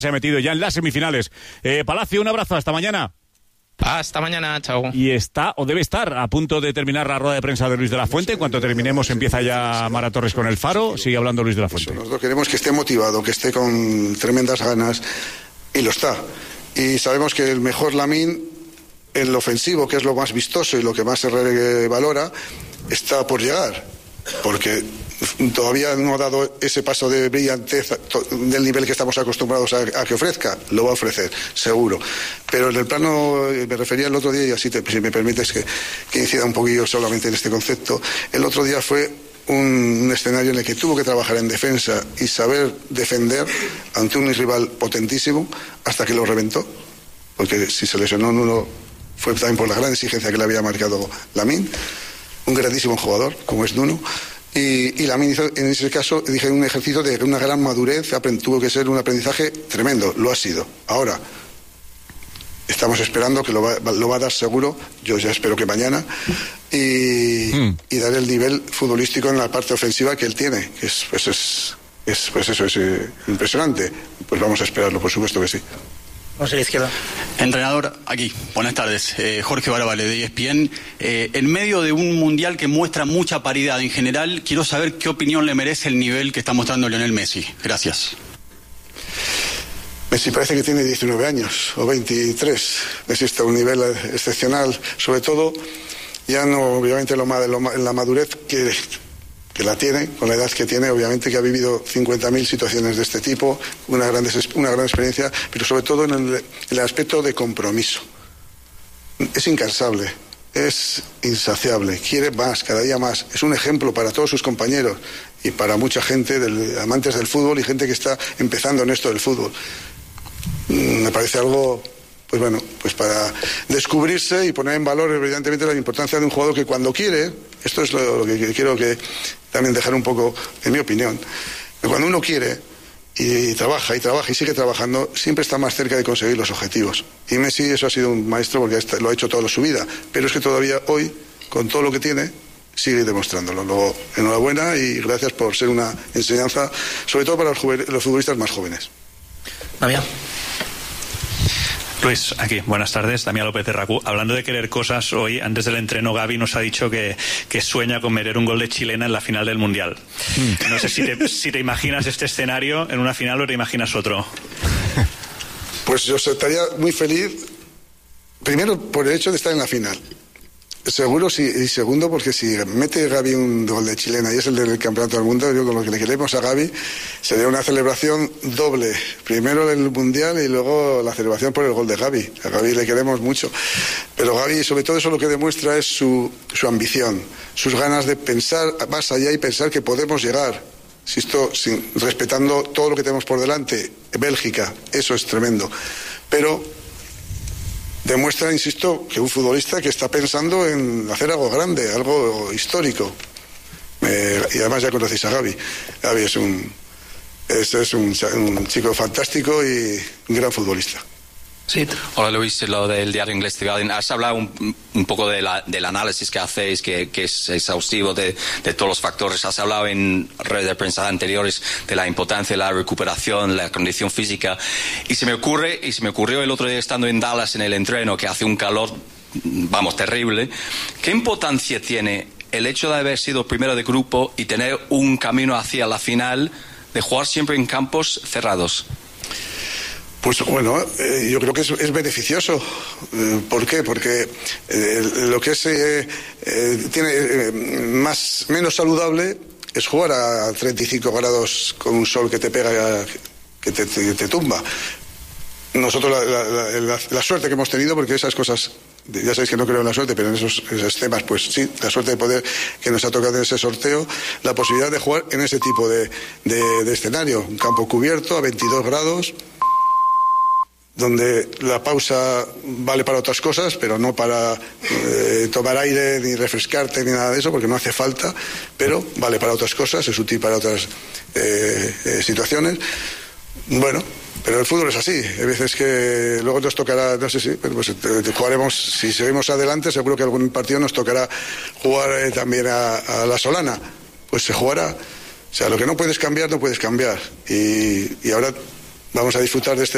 Se ha metido ya en las semifinales. Palacio, un abrazo, hasta mañana. Hasta mañana, chao. Y está, o debe estar, a punto de terminar la rueda de prensa de Luis de la Fuente. En cuanto terminemos empieza ya Mara Torres con el Faro. Sigue hablando Luis de la Fuente. Nosotros queremos que esté motivado, que esté con tremendas ganas, y lo está. Y sabemos que el mejor Lamine, en lo ofensivo, que es lo más vistoso y lo que más se valora, está por llegar, porque todavía no ha dado ese paso de brillantez del nivel que estamos acostumbrados a que ofrezca. Lo va a ofrecer, seguro. Pero en el plano, me refería el otro día, y así si me permites que incida un poquillo solamente en este concepto, el otro día fue un escenario en el que tuvo que trabajar en defensa y saber defender ante un rival potentísimo hasta que lo reventó, porque si se lesionó Nuno fue también por la gran exigencia que le había marcado Lamine, un grandísimo jugador como es Nuno. Y Lamine hizo, en ese caso, dije, un ejercicio de una gran madurez, tuvo que ser un aprendizaje tremendo, lo ha sido. Ahora, estamos esperando que lo va a dar seguro, yo ya espero que mañana, y dar el nivel futbolístico en la parte ofensiva que él tiene, que es impresionante. Pues vamos a esperarlo, por supuesto que sí. José Izquierda. Entrenador, aquí, buenas tardes. Jorge Barabale, de ESPN. En medio de un mundial que muestra mucha paridad en general, quiero saber qué opinión le merece el nivel que está mostrando Lionel Messi. Gracias. Messi parece que tiene 19 años, o 23. Messi está a un nivel excepcional, sobre todo, ya no, obviamente, en la madurez que la tiene, con la edad que tiene, obviamente que ha vivido 50.000 situaciones de este tipo, una gran experiencia, pero sobre todo en el aspecto de compromiso. Es incansable, es insaciable, quiere más, cada día más. Es un ejemplo para todos sus compañeros y para mucha gente, amantes del fútbol y gente que está empezando en esto del fútbol. Me parece algo, pues bueno, pues para descubrirse y poner en valor evidentemente la importancia de un jugador que cuando quiere, esto es lo que quiero que también dejar un poco, en mi opinión, que cuando uno quiere y trabaja y sigue trabajando, siempre está más cerca de conseguir los objetivos. Y Messi eso ha sido un maestro porque lo ha hecho toda su vida, pero es que todavía hoy, con todo lo que tiene, sigue demostrándolo. Luego, enhorabuena y gracias por ser una enseñanza, sobre todo para los futbolistas más jóvenes. Damián. Luis, aquí, buenas tardes, Damián López de RACU. Hablando de querer cosas, hoy, antes del entreno, Gavi nos ha dicho que sueña con meter un gol de chilena en la final del Mundial. No sé si te imaginas este escenario en una final o te imaginas otro. Pues yo estaría muy feliz, primero por el hecho de estar en la final. Seguro, sí, y segundo, porque si mete Gavi un gol de chilena y es el del Campeonato del Mundo, yo con lo que le queremos a Gavi sería una celebración doble. Primero el Mundial y luego la celebración por el gol de Gavi. A Gavi le queremos mucho. Pero Gavi, sobre todo eso lo que demuestra es su ambición, sus ganas de pensar más allá y pensar que podemos llegar. Respetando todo lo que tenemos por delante. Bélgica, eso es tremendo. Pero demuestra, insisto, que un futbolista que está pensando en hacer algo grande, algo histórico. Y además ya conocéis a Gavi. Gavi es un chico fantástico y un gran futbolista. Sí. Hola Luis, lo del diario inglés The Guardian. Has hablado un poco del análisis que hacéis, que es exhaustivo de todos los factores. Has hablado en redes de prensa anteriores de la importancia de la recuperación, la condición física. Y se me ocurrió el otro día estando en Dallas en el entreno, que hace un calor, vamos, terrible. ¿Qué importancia tiene el hecho de haber sido primero de grupo y tener un camino hacia la final, de jugar siempre en campos cerrados? Pues bueno, yo creo que es beneficioso. ¿Por qué? Porque lo que es menos saludable es jugar a 35 grados con un sol que te pega, que te tumba. Nosotros la suerte que hemos tenido, porque esas cosas, ya sabéis que no creo en la suerte, pero en esos temas, pues sí, la suerte de poder que nos ha tocado en ese sorteo, la posibilidad de jugar en ese tipo de escenario, un campo cubierto a 22 grados, donde la pausa vale para otras cosas, pero no para tomar aire, ni refrescarte, ni nada de eso, porque no hace falta, pero vale para otras cosas, es útil para otras situaciones. Bueno, pero el fútbol es así. Hay veces que luego nos tocará, no sé si, pues jugaremos, si seguimos adelante, seguro que algún partido nos tocará jugar también a la Solana. Pues se jugará. O sea, lo que no puedes cambiar, no puedes cambiar. Y ahora vamos a disfrutar de este